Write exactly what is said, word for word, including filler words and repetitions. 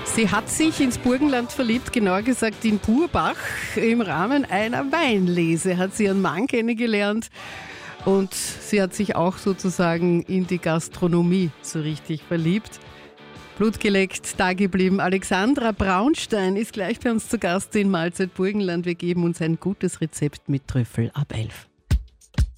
Sie hat sich ins Burgenland verliebt, genauer gesagt in Purbach. Im Rahmen einer Weinlese hat sie ihren Mann kennengelernt und sie hat sich auch sozusagen in die Gastronomie so richtig verliebt. Blutgeleckt, dageblieben. Alexandra Braunstein ist gleich bei uns zu Gast in Mahlzeit Burgenland. Wir geben uns ein gutes Rezept mit Trüffel ab elf.